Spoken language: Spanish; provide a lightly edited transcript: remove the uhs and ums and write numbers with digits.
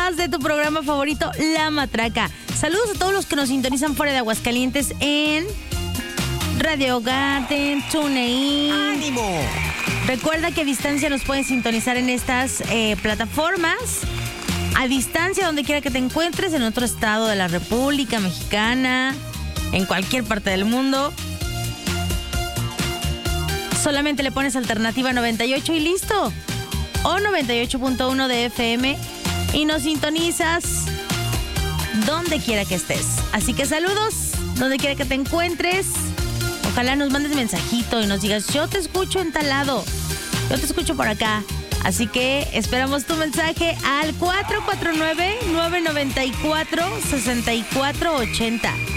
más de tu programa favorito, La Matraca. Saludos a todos los que nos sintonizan fuera de Aguascalientes en Radio Garden, TuneIn. ¡Ánimo! Recuerda que a distancia nos pueden sintonizar en estas plataformas. A distancia, donde quiera que te encuentres, en otro estado de la República Mexicana, en cualquier parte del mundo. Solamente le pones alternativa 98 y listo. O 98.1 de FM y nos sintonizas donde quiera que estés. Así que saludos, donde quiera que te encuentres. Ojalá nos mandes mensajito y nos digas, yo te escucho en tal lado, yo te escucho por acá. Así que esperamos tu mensaje al 449-994-6480.